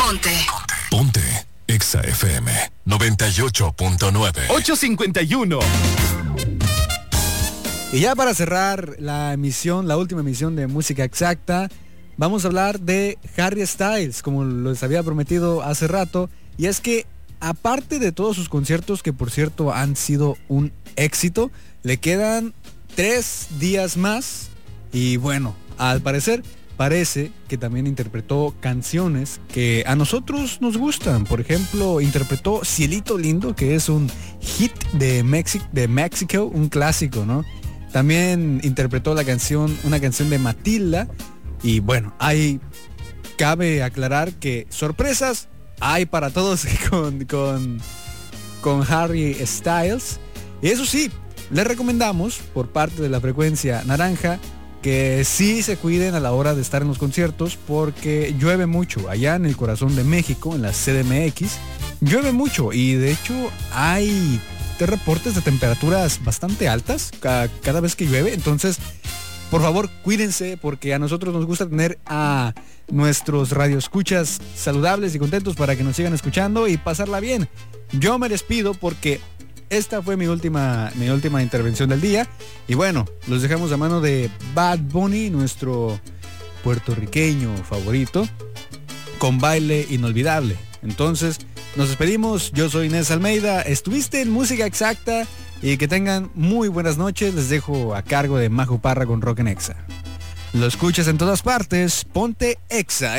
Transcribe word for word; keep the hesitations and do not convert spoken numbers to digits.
Ponte. Ponte. Exa F M noventa y ocho punto nueve. ocho cincuenta y uno. Y ya para cerrar la emisión, la última emisión de Música Exacta, vamos a hablar de Harry Styles, como les había prometido hace rato. Y es que, aparte de todos sus conciertos, que por cierto han sido un éxito, le quedan tres días más. Y bueno, al parecer, parece que también interpretó canciones que a nosotros nos gustan. Por ejemplo, interpretó Cielito Lindo, que es un hit de, Mexi- de México, un clásico, ¿no? También interpretó la canción, una canción de Matilda. Y bueno, hay, cabe aclarar que sorpresas hay para todos con, con, con Harry Styles. Y eso sí, les recomendamos por parte de la frecuencia naranja que sí se cuiden a la hora de estar en los conciertos, porque llueve mucho allá en el corazón de México, en la C D M X. Llueve mucho y de hecho hay reportes de temperaturas bastante altas ca- cada vez que llueve. Entonces, por favor, cuídense, porque a nosotros nos gusta tener a nuestros radioescuchas saludables y contentos para que nos sigan escuchando y pasarla bien. Yo me despido porque esta fue mi última, mi última intervención del día. Y bueno, los dejamos a mano de Bad Bunny, nuestro puertorriqueño favorito, con Baile Inolvidable. Entonces, nos despedimos. Yo soy Inés Almeida. Estuviste en Música Exacta y que tengan muy buenas noches. Les dejo a cargo de Majo Parra con Rock en Exa. Lo escuchas en todas partes. Ponte Exa.